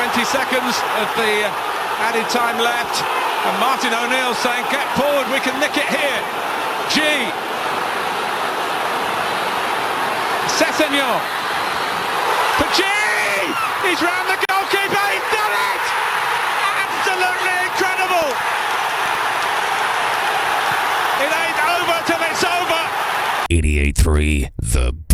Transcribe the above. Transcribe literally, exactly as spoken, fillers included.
twenty seconds of the added time left, and Martin O'Neill saying, get forward, we can nick it here. G. Sessegnon for G. He's round the goalkeeper, he's done it! Absolutely incredible! It ain't over till it's over! eighty-eight three The